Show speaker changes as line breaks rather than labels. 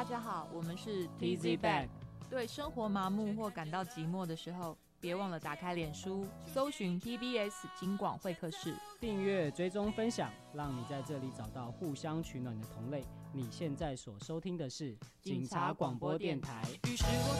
家好，我们是
TZ Bag。
对生活麻木或感到寂寞的时候，别忘了打开脸书，搜寻 TBS 警广会客室，
订阅、追踪、分享，让你在这里找到互相取暖的同类。你现在所收听的是警察广播电台。
于是我